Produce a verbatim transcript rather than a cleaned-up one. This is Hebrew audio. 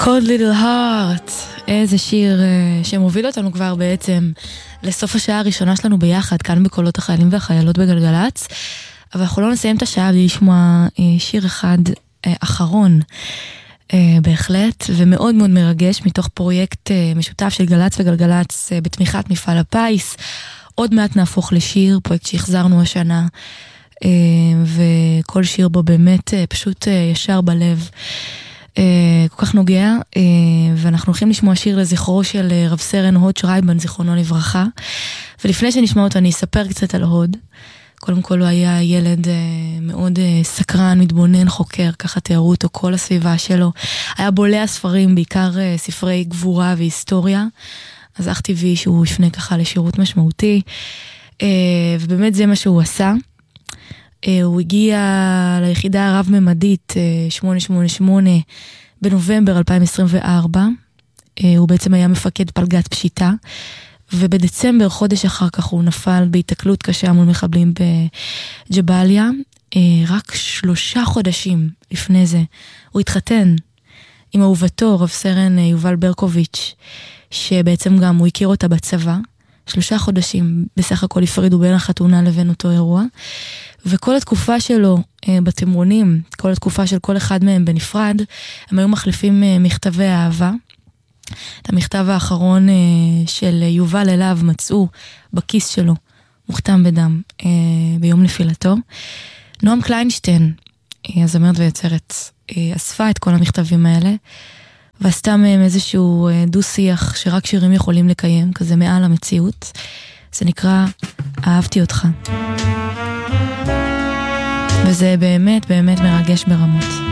Cold Little Heart, איזה שיר שמוביל אותנו כבר בעצם לסוף השעה הראשונה שלנו ביחד, כאן בקולות החיילים והחיילות בגלגלץ, אבל אנחנו לא נסיים את השעה בלי לשמוע שיר אחד אחרון, בהחלט, ומאוד מאוד מרגש, מתוך פרויקט משותף של גלץ וגלגלץ בתמיכת מפעל הפיס. עוד מעט נהפוך לשיר, פרויקט שהחזרנו השנה, וכל שיר בו באמת פשוט ישר בלב, כל כך נוגע, ואנחנו הולכים לשמוע שיר לזכרו של רב סרן הוד שרייבן, זיכרונו לברכה. ולפני שנשמע אותו אני אספר קצת על הוד. קודם כל הוא היה ילד מאוד סקרן, מתבונן, חוקר, ככה תיארו אותו כל הסביבה שלו. היה בולע ספרים, בעיקר ספרי גבורה והיסטוריה, אז אך טבעי שהוא יפנה ככה לשירות משמעותי, ובאמת זה מה שהוא עשה. הוא הגיע ליחידה הרב-ממדית שמונה שמונה שמונה בנובמבר אלפיים עשרים וארבע, הוא בעצם היה מפקד פלגת פשיטה, ובדצמבר, חודש אחר כך, הוא נפל בהתקלות קשה מול מחבלים בג'באליה. רק שלושה חודשים לפני זה הוא התחתן עם אהובתו, רב סרן יובל ברקוביץ', שבעצם גם הוא הכיר אותה בצבא. שלושה חודשים בסך הכל הפרידו בין החתונה לבין אותו אירוע, וכל התקופה שלו בתמרונים, כל התקופה של כל אחד מהם בנפרד, הם היו מחליפים מכתבי אהבה. את המכתב האחרון של יובל אליו מצאו בכיס שלו, מוכתם בדם, ביום נפילתו. נועם קליינשטיין, הזמרת ויוצרת, אספה את כל המכתבים האלה, ועשתה מהם איזשהו דו-שיח שרק שירים יכולים לקיים, כזה מעל המציאות. זה נקרא אהבתי אותך. וזה באמת באמת מרגש ברמות.